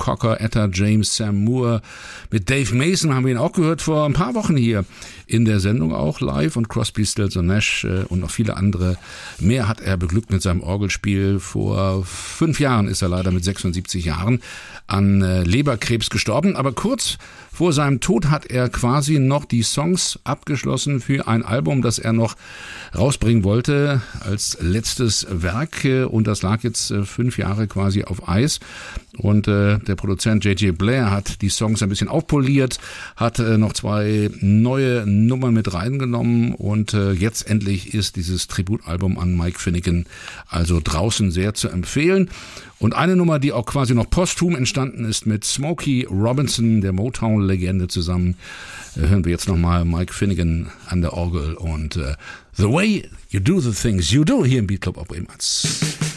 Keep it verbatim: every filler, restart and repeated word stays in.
Cocker, Etta James, Sam Moore. Mit Dave Mason haben wir ihn auch gehört vor ein paar Wochen hier in der Sendung auch live und Crosby, Stills und Nash äh, und noch viele andere. Mehr hat er beglückt mit seinem Orgelspiel. Vor fünf Jahren ist er leider mit sechsundsiebzig Jahren an äh, Leberkrebs gestorben. Aber kurz vor seinem Tod hat er quasi noch die Songs abgeschlossen für ein Album, das er noch rausbringen wollte als letztes Werk. Und das lag jetzt äh, fünf Jahre quasi auf Eis. Und äh, der Produzent J J Blair hat die Songs ein bisschen aufpoliert, hat äh, noch zwei neue Nummern mit reingenommen und äh, jetzt endlich ist dieses Tributalbum an Mike Finnegan also draußen sehr zu empfehlen. Und eine Nummer, die auch quasi noch posthum entstanden ist mit Smokey Robinson, der Motown-Legende, zusammen, äh, hören wir jetzt nochmal Mike Finnegan an der Orgel und äh, The Way You Do the Things You Do hier im Beat Club auf Bremerz.